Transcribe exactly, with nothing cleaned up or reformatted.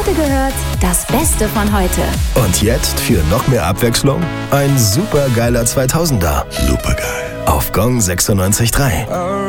heute gehört, das Beste von heute. Und jetzt für noch mehr Abwechslung ein supergeiler zweitausender. Supergeil. Auf Gong sechsundneunzig Komma drei.